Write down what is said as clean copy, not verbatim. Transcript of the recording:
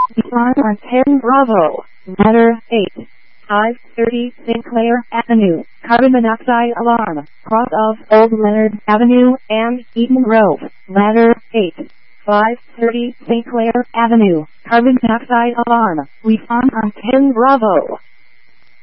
Decline on 10 Bravo. Ladder 8. 530 Sinclair Avenue. Carbon monoxide alarm. Cross of Old Leonard Avenue and Eden Grove. Ladder 8. 530 Sinclair Avenue. Carbon monoxide alarm. Respond on 10 Bravo.